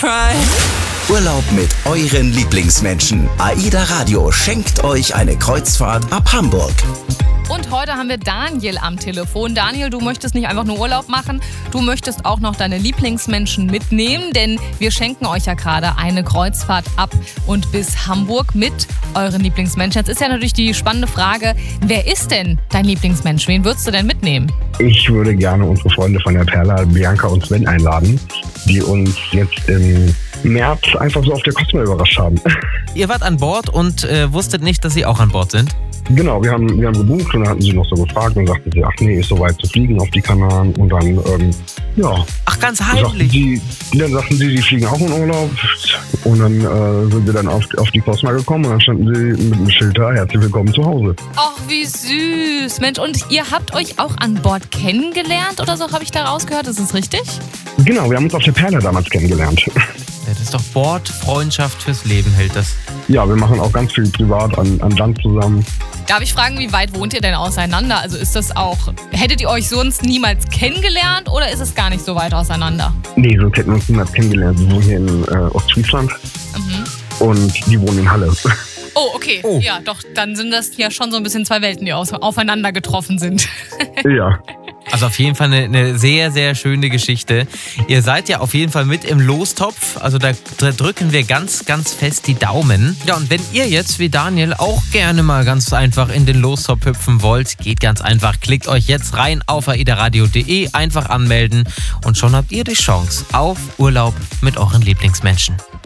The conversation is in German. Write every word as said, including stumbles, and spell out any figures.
Urlaub mit euren Lieblingsmenschen. AIDA Radio schenkt euch eine Kreuzfahrt ab Hamburg. Und heute haben wir Daniel am Telefon. Daniel, du möchtest nicht einfach nur Urlaub machen, du möchtest auch noch deine Lieblingsmenschen mitnehmen, denn wir schenken euch ja gerade eine Kreuzfahrt ab und bis Hamburg mit euren Lieblingsmenschen. Jetzt ist ja natürlich die spannende Frage, wer ist denn dein Lieblingsmensch? Wen würdest du denn mitnehmen? Ich würde gerne unsere Freunde von der Perla, Bianca und Sven, einladen, die uns jetzt im März einfach so auf der Cosmo überrascht haben. Ihr wart an Bord und äh, wusstet nicht, dass sie auch an Bord sind? Genau, wir haben, wir haben gebucht und dann hatten sie noch so gefragt und sagten sie, ach nee, ist so weit zu fliegen auf die Kanaren und dann, ähm, ja. Ach, ganz sagten heimlich? die, dann sagten sie, sie fliegen auch in Urlaub und dann äh, sind wir dann auf, auf die Cosma gekommen und dann standen sie mit dem Schild da, herzlich willkommen zu Hause. Ach, wie süß. Mensch, und ihr habt euch auch an Bord kennengelernt oder so, habe ich da rausgehört, ist das richtig? Genau, wir haben uns auf der Perla damals kennengelernt. Ja, das ist doch Bordfreundschaft fürs Leben, hält das. Ja, wir machen auch ganz viel privat an, an Land zusammen. Darf ich fragen, wie weit wohnt ihr denn auseinander? Also ist das auch, hättet ihr euch sonst niemals kennengelernt oder ist es gar nicht so weit auseinander? Nee, so hätten wir uns niemals kennengelernt. Wir wohnen hier in äh, Ostfriesland Mhm. und die wohnen in Halle. Oh, okay. Oh. Ja, doch, dann sind das ja schon so ein bisschen zwei Welten, die aus, aufeinander getroffen sind. Ja. Also auf jeden Fall eine, eine sehr, sehr schöne Geschichte. Ihr seid ja auf jeden Fall mit im Lostopf. Also da drücken wir ganz, ganz fest die Daumen. Ja, und wenn ihr jetzt wie Daniel auch gerne mal ganz einfach in den Lostopf hüpfen wollt, geht ganz einfach. Klickt euch jetzt rein auf aidaradio punkt de, einfach anmelden und schon habt ihr die Chance auf Urlaub mit euren Lieblingsmenschen.